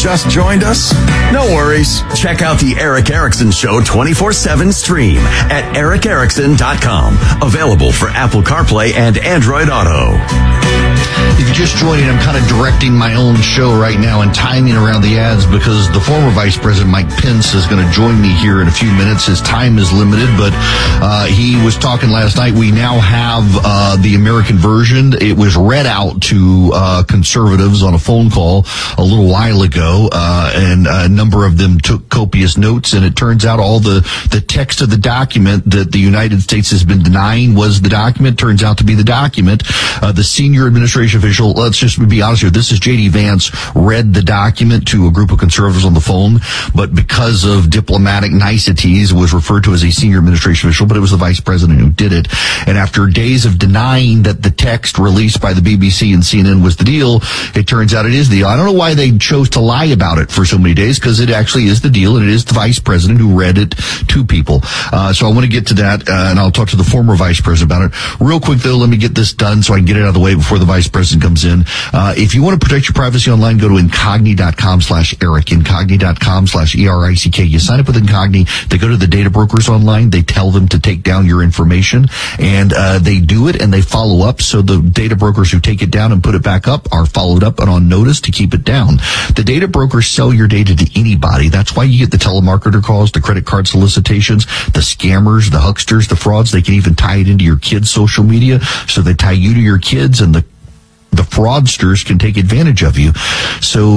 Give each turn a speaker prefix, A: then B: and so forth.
A: just joined us? No worries. Check out the Eric Erickson Show 24/7 stream at ericerickson.com. Available for Apple CarPlay and Android Auto.
B: If you're just joining, I'm kind of directing my own show right now and timing around the ads because the former Vice President Mike Pence is going to join me here in a few minutes. His time is limited, but he was talking last night. We now have the American version. It was read out to conservatives on a phone call a little while ago, and a number of them took copious notes, and it turns out all the text of the document that the United States has been denying was the document, turns out to be the document. The senior administration official, let's just be honest here, this is J.D. Vance, read the document to a group of conservatives on the phone, but because of diplomatic niceties was referred to as a senior administration official, but it was the vice president who did it. And after days of denying that the text released by the BBC and CNN was the deal, it turns out it is the deal. I don't know why they chose to lie about it for so many days, because it actually is the deal, and it is the vice president who read it to people. So I want to get to that, and I'll talk to the former vice president about it. Real quick, though, let me get this done so I can get it out of the way before the vice president comes in. If you want to protect your privacy online, go to incogni.com/Eric, incogni.com/ERICK. You sign up with Incogni. They go to the data brokers online. They tell them to take down your information, and they do it, and they follow up. So the data brokers who take it down and put it back up are followed up and on notice to keep it down. The data brokers sell your data to anybody. That's why you get the telemarketer calls, the credit card solicitations, the scammers, the hucksters, the frauds. They can even tie it into your kids' social media. So they tie you to your kids, and the fraudsters can take advantage of you. So